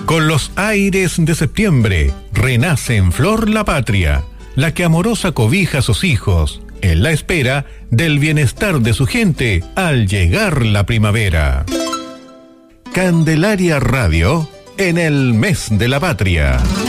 Con los aires de septiembre, renace en flor la patria, la que amorosa cobija a sus hijos, en la espera del bienestar de su gente al llegar la primavera. Candelaria Radio, en el mes de la patria.